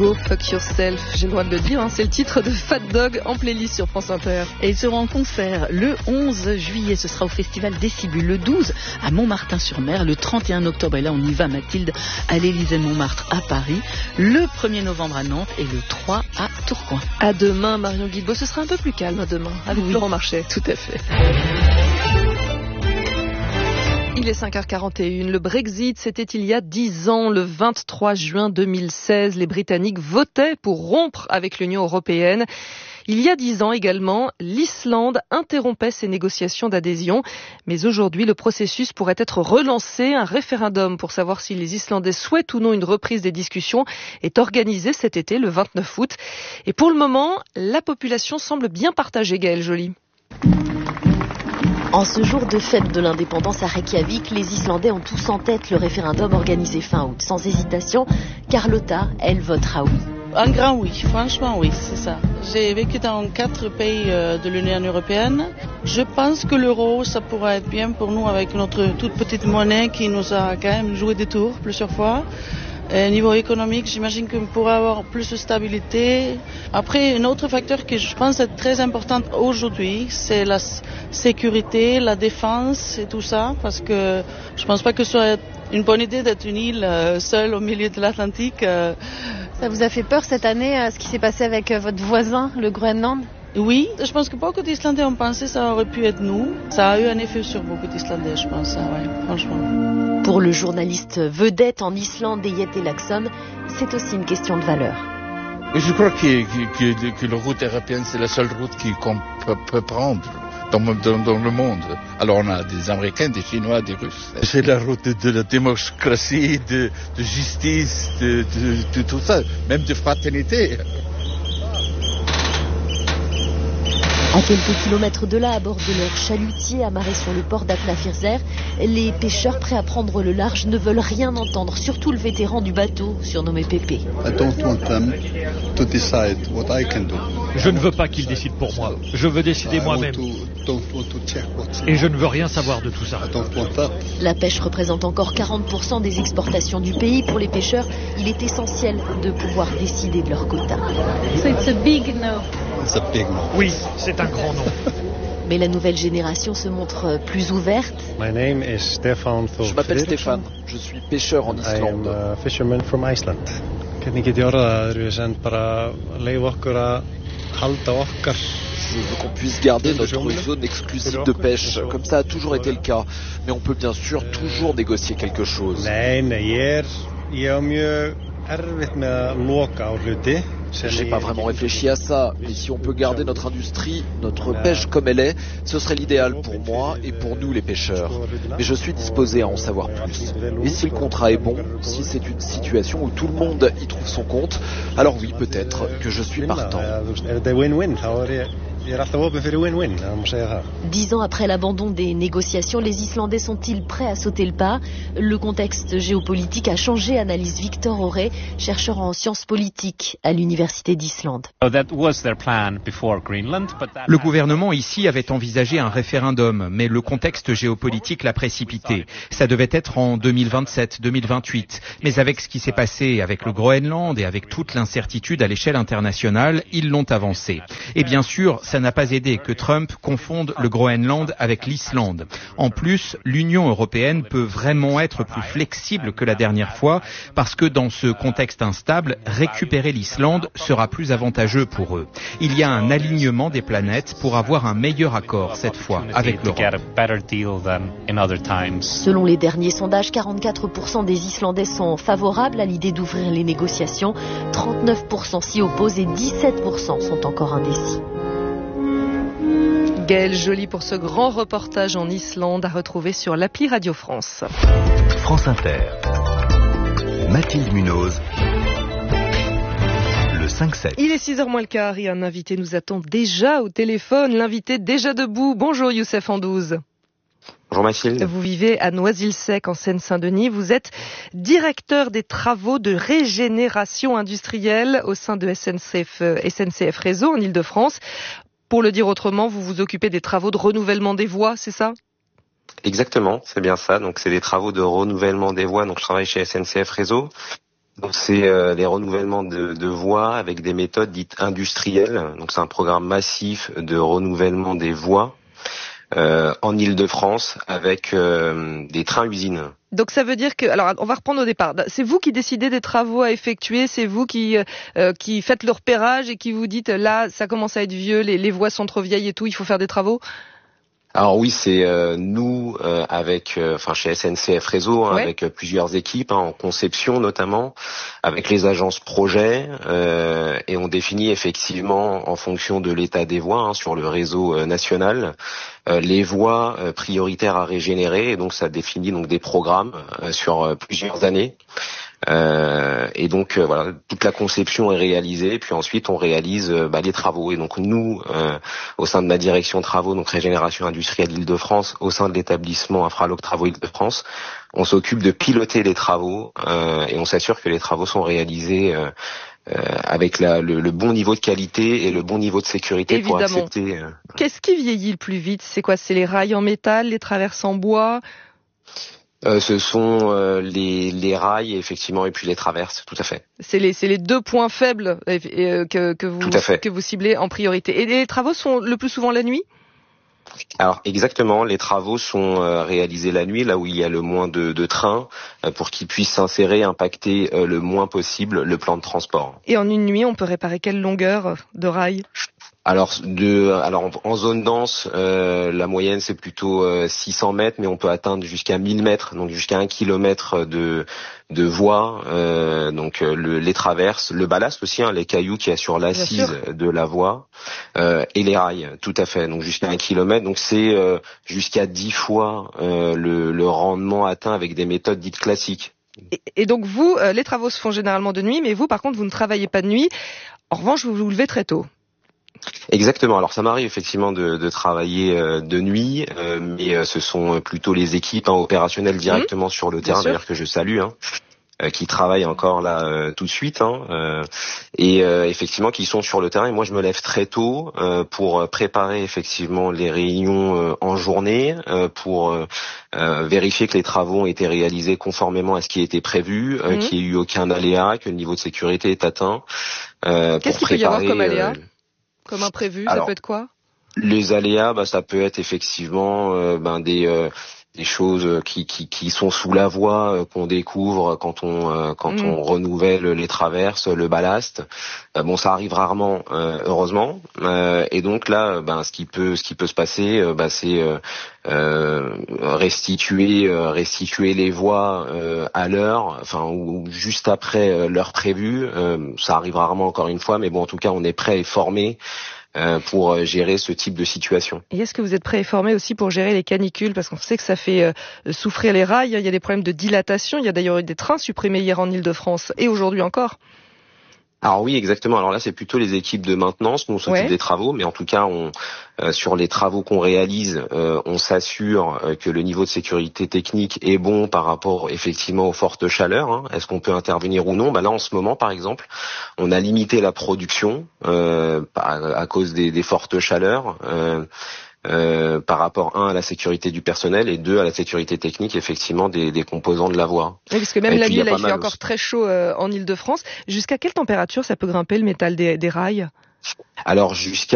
Go Fuck Yourself, j'ai le droit de le dire, c'est le titre de Fat Dog en playlist sur France Inter. Et ils seront en concert le 11 juillet, ce sera au festival Décibule, le 12 à Montmartin-sur-Mer, le 31 octobre, et là on y va Mathilde, à l'Élysée de Montmartre à Paris, le 1er novembre à Nantes et le 3 à Tourcoing. À demain Marion Guilbault, ce sera un peu plus calme demain, avec Laurent Marchais. Tout à fait. Il est 5h41. Le Brexit, c'était il y a 10 ans, le 23 juin 2016. Les Britanniques votaient pour rompre avec l'Union européenne. Il y a 10 ans également, l'Islande interrompait ses négociations d'adhésion. Mais aujourd'hui, le processus pourrait être relancé. Un référendum pour savoir si les Islandais souhaitent ou non une reprise des discussions est organisé cet été, le 29 août. Et pour le moment, la population semble bien partagée, Gaëlle Joly. En ce jour de fête de l'indépendance à Reykjavik, les Islandais ont tous en tête le référendum organisé fin août. Sans hésitation, Carlotta, elle votera oui. Un grand oui, franchement oui, c'est ça. J'ai vécu dans 4 pays de l'Union européenne. Je pense que l'euro, ça pourrait être bien pour nous avec notre toute petite monnaie qui nous a quand même joué des tours plusieurs fois. Niveau économique, j'imagine qu'on pourrait avoir plus de stabilité. Après, un autre facteur que je pense être très important aujourd'hui, c'est la sécurité, la défense et tout ça, parce que je pense pas que ce soit une bonne idée d'être une île seule au milieu de l'Atlantique. Ça vous a fait peur cette année, ce qui s'est passé avec votre voisin, le Groenland ? Oui, je pense que beaucoup d'Islandais ont pensé que ça aurait pu être nous. Ça a eu un effet sur beaucoup d'Islandais, je pense, ouais, franchement. Pour le journaliste vedette en Islande, Yete Laxon, c'est aussi une question de valeur. Je crois que la route européenne, c'est la seule route qu'on peut prendre dans le monde. Alors on a des Américains, des Chinois, des Russes. C'est la route de la démocratie, de justice, de tout ça, même de fraternité. À quelques kilomètres de là, à bord de leur chalutier amarré sur le port d'Atnafirzer, les pêcheurs prêts à prendre le large ne veulent rien entendre, surtout le vétéran du bateau, surnommé Pépé. Je ne veux pas qu'ils décident pour moi. Je veux décider moi-même. Et je ne veux rien savoir de tout ça. La pêche représente encore 40% des exportations du pays. Pour les pêcheurs, il est essentiel de pouvoir décider de leur quota. So it's a big no. Oui, c'est un grand nom. Mais la nouvelle génération se montre plus ouverte. Je m'appelle Stéphane, je suis pêcheur en Islande. Je veux qu'on puisse garder notre zone exclusive de pêche, comme ça a toujours été le cas. Mais on peut bien sûr toujours négocier quelque chose. J'ai pas vraiment réfléchi à ça, mais si on peut garder notre industrie, notre pêche comme elle est, ce serait l'idéal pour moi et pour nous les pêcheurs. Mais je suis disposé à en savoir plus. Et si le contrat est bon, si c'est une situation où tout le monde y trouve son compte, alors oui, peut-être que je suis partant. 10 ans après l'abandon des négociations, les Islandais sont-ils prêts à sauter le pas ? Le contexte géopolitique a changé, analyse Victor Auré, chercheur en sciences politiques à l'Université d'Islande. Le gouvernement ici avait envisagé un référendum, mais le contexte géopolitique l'a précipité. Ça devait être en 2027, 2028. Mais avec ce qui s'est passé avec le Groenland et avec toute l'incertitude à l'échelle internationale, ils l'ont avancé. Et bien sûr, ça n'a pas aidé que Trump confonde le Groenland avec l'Islande. En plus, l'Union européenne peut vraiment être plus flexible que la dernière fois parce que dans ce contexte instable, récupérer l'Islande sera plus avantageux pour eux. Il y a un alignement des planètes pour avoir un meilleur accord cette fois avec l'Europe. Selon les derniers sondages, 44% des Islandais sont favorables à l'idée d'ouvrir les négociations, 39% s'y opposent et 17% sont encore indécis. Gaëlle Joly pour ce grand reportage en Islande à retrouver sur l'appli Radio France. France Inter. Mathilde Munoz. Le 5-7. Il est 6h moins le quart et un invité nous attend déjà au téléphone. L'invité déjà debout. Bonjour Youssef Andouz. Bonjour Mathilde. Vous vivez à Noisy-le-Sec en Seine-Saint-Denis. Vous êtes directeur des travaux de régénération industrielle au sein de SNCF Réseau en Ile-de-France. Pour le dire autrement, vous vous occupez des travaux de renouvellement des voies, c'est ça ? Exactement, c'est bien ça. Donc c'est des travaux de renouvellement des voies. Donc je travaille chez SNCF Réseau. Donc c'est les renouvellements de voies avec des méthodes dites industrielles. Donc c'est un programme massif de renouvellement des voies en Île-de-France avec des trains-usines. Donc ça veut dire que, alors on va reprendre au départ, c'est vous qui décidez des travaux à effectuer, c'est vous qui faites le repérage et qui vous dites là ça commence à être vieux, les voies sont trop vieilles et tout, il faut faire des travaux? Alors oui, c'est nous avec, chez SNCF Réseau, Ouais. avec plusieurs équipes en conception notamment, avec les agences projets, et on définit effectivement en fonction de l'état des voies sur le réseau national les voies prioritaires à régénérer, et donc ça définit donc des programmes sur plusieurs années. Et donc voilà, toute la conception est réalisée, puis ensuite on réalise les travaux. Et donc nous, au sein de ma direction travaux, donc régénération industrielle d'Île-de-France, au sein de l'établissement Infraloc Travaux Île-de-France, on s'occupe de piloter les travaux et on s'assure que les travaux sont réalisés avec le bon niveau de qualité et le bon niveau de sécurité. Évidemment. Pour accepter. Qu'est-ce qui vieillit le plus vite? C'est quoi? C'est les rails en métal, les traverses en bois? Ce sont les rails effectivement et puis les traverses, tout à fait. C'est les deux points faibles que vous ciblez en priorité. Et les travaux sont le plus souvent la nuit? Alors exactement, les travaux sont réalisés la nuit, là où il y a le moins de trains, pour qu'ils puissent s'insérer, impacter le moins possible le plan de transport. Et en une nuit, on peut réparer quelle longueur de rail? Alors en zone dense, la moyenne c'est plutôt 600 mètres, mais on peut atteindre jusqu'à 1000 mètres, donc jusqu'à 1 kilomètre de voies, les traverses, le ballast aussi, les cailloux qu'il y a sur l'assise de la voie, et les rails, tout à fait, donc jusqu'à 1 kilomètre, donc c'est jusqu'à 10 fois le rendement atteint avec des méthodes dites classiques. Et donc vous, les travaux se font généralement de nuit, mais vous par contre vous ne travaillez pas de nuit, en revanche vous vous levez très tôt. Exactement. Alors ça m'arrive effectivement de travailler de nuit, mais ce sont plutôt les équipes opérationnelles directement sur le terrain, d'ailleurs que je salue, qui travaillent encore là tout de suite, et effectivement qui sont sur le terrain. Et moi je me lève très tôt pour préparer effectivement les réunions en journée, pour vérifier que les travaux ont été réalisés conformément à ce qui était prévu, qu'il n'y ait eu aucun aléa, que le niveau de sécurité est atteint. Qu'est-ce qu'il peut y avoir comme aléa? Comme imprévu, ça peut être quoi? Les aléas, ça peut être effectivement des choses qui sont sous la voie, qu'on découvre quand on renouvelle les traverses, le ballast. Ça arrive rarement, heureusement. Et donc là, ce qui peut se passer, c'est restituer les voies à l'heure, ou juste après l'heure prévue. Ça arrive rarement, encore une fois, mais en tout cas, on est prêt et formé pour gérer ce type de situation. Et est-ce que vous êtes prêt et formé aussi pour gérer les canicules? Parce qu'on sait que ça fait souffrir les rails, il y a des problèmes de dilatation, il y a d'ailleurs eu des trains supprimés hier en Île-de-France, et aujourd'hui encore. Alors oui, exactement. Alors là, c'est plutôt les équipes de maintenance. Nous, on s'occupe des travaux, mais en tout cas, sur les travaux qu'on réalise, on s'assure que le niveau de sécurité technique est bon par rapport effectivement aux fortes chaleurs. Est-ce qu'on peut intervenir ou non? Là, en ce moment, par exemple, on a limité la production à cause des fortes chaleurs. Par rapport, à la sécurité du personnel, et 2, à la sécurité technique, effectivement, des composants de la voie. Oui, parce que même la nuit, il fait encore très chaud en Île-de-France. Jusqu'à quelle température ça peut grimper le métal des rails? Alors, jusqu'à